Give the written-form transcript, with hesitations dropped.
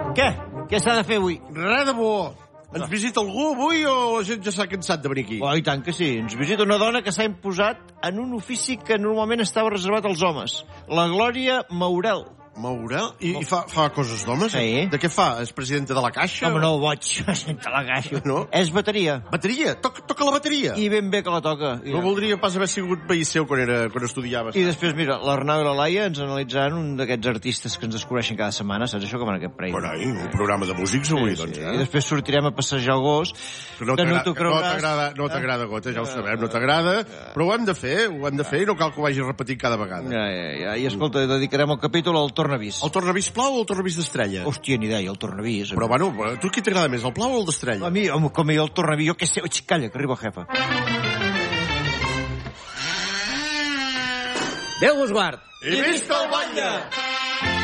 Què? Què s'ha de fer avui? Res de bo. Ens visita algú avui o la gent ja s'ha cansat de venir aquí? Oh, i tant que sí. Ens visita una dona que s'ha imposat en un ofici que normalment estava reservat als homes. La Glòria Maurel. Maurel? I fa coses d'homes? Sí. De què fa? És presidenta de la Caixa? Home, no, boig. Senta la caixa. No? És bateria. Bateria? Toca la bateria? I ben bé que la toca. No voldria pas haver sigut veí seu quan estudiaves. I després, mira, l'Arnau i la Laia ens analitzaran un d'aquests artistes que ens descobreixen cada setmana, saps això, com en aquest premi? Carai, un programa de músics avui, doncs, I després sortirem a passejar el gos, que no t'ho creuràs. No t'agrada, Gota, ja ho sabem, no t'agrada, però ho hem de fer i no cal que ho vagi repetint cada vegada. Ja. I escolta, dedicarem el capítol al Tornavís. El Tornavís plau o el Tornavís d'estrella? Hòstia, ni idea, el Tornavís. Però, bueno, tu qui t'agrada més, el plau o el d'estrella? A mi, com a jo el Tornavís, jo què sé... Calla, que arriba el jefe. Déu vos guard. I visca el batlle!